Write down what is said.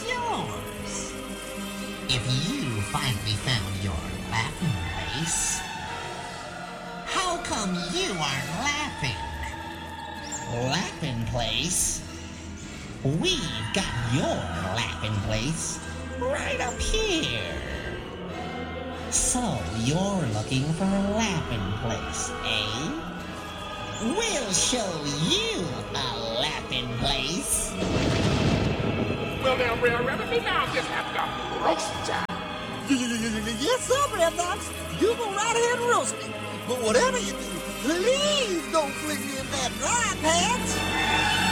yours. If you finally found your laughing place, how come you aren't laughing? Laughing place? We've got your laughing place right up here. So you're looking for a laughing place, eh? We'll show you a laughing place. Well, now, Brer Rabbit, me now just have to roast ya. Yes, sir, Red Fox. You go right ahead and roast me. But whatever you do, please don't flick me in that dry patch.